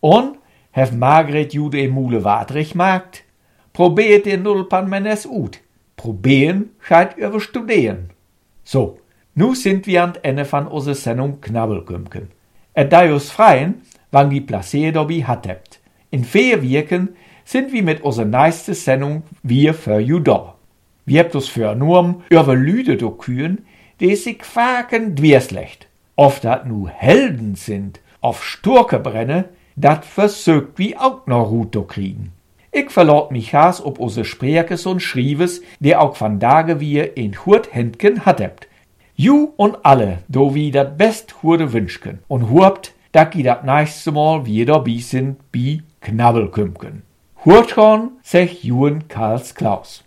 Und, hef Margret Jude e Mule watrig magt? Probeert ihr Nulpan menes ut. Probieren scheit überstudieren. So, nu sind wir an Ende von unserer Sendung Knabbelkümken. Da us freien, wann die Placé dobi hat hebt. In 4 Wochen sind wir mit unserer nächsten Sendung wir für you da. Wir habt uns für nur über Lüde do kühen, die sich quaken dwierslecht. Ob dat nu Helden sind, auf Sturke brenne, dat versögt wie auch noch Ruto kriegen. Ich verlaut mich has ob unsere Spreekes und Schriebes, die auch van Dage wir in Hurt Händken hat hebt. Ju und alle, do wie dat best Hurde wünschken. Und huabt, dat i dat nächste Mal wieder bi sind, bi Knabbelkümken. Hurt schon, sech Juhen Karls Klaus.